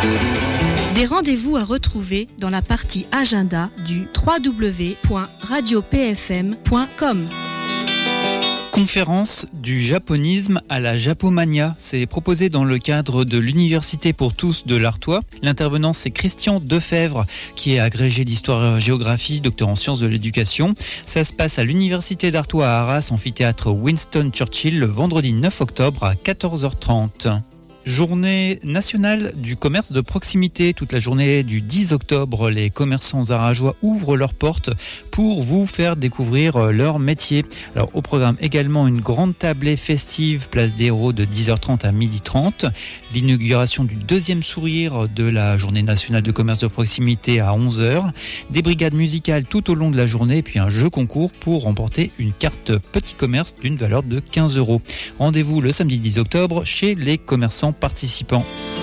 Des rendez-vous à retrouver dans la partie agenda du www.radiopfm.com. Conférence du japonisme à la Japomania. C'est proposé dans le cadre de l'Université pour tous de l'Artois. L'intervenant, c'est Christian Defebvre, qui est agrégé d'histoire-géographie, docteur en sciences de l'éducation. Ça se passe à l'Université d'Artois à Arras, amphithéâtre Winston Churchill, le vendredi 9 octobre à 14h30. Journée nationale du commerce de proximité. Toute la journée du 10 octobre, les commerçants arageois ouvrent leurs portes pour vous faire découvrir leur métier. Alors, au programme également une grande tablée festive, place des Héros de 10h30 à 12h30. L'inauguration du deuxième sourire de la journée nationale de commerce de proximité à 11h. Des brigades musicales tout au long de la journée et puis un jeu concours pour remporter une carte petit commerce d'une valeur de 15 €. Rendez-vous le samedi 10 octobre chez les commerçants participants.